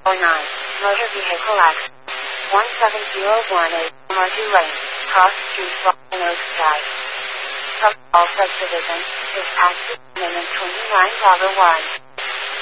Motor vehicle accident. 17018 Marju Lane, Cross Street, Rockland Oak Drive. From all subdivision, this accident minute 29 $1.